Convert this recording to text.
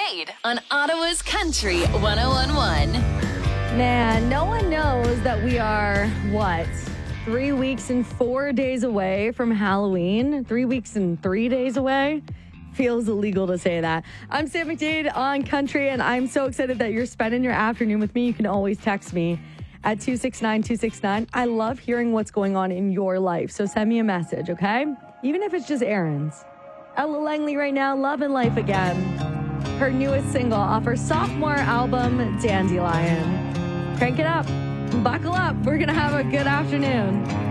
Jade on Ottawa's Country 101.1. Man, no one knows that we are, 3 weeks and 4 days away from Halloween? 3 weeks and 3 days away? Feels illegal to say that. I'm Sam McDade on Country, and I'm so excited that you're spending your afternoon with me. You can always text me at 269-269. I love hearing what's going on in your life, so send me a message, okay? Even if it's just errands. Ella Langley right now, Lovin' Life Again. Her newest single off her sophomore album, Dandelion. Crank it up. Buckle up. We're going to have a good afternoon.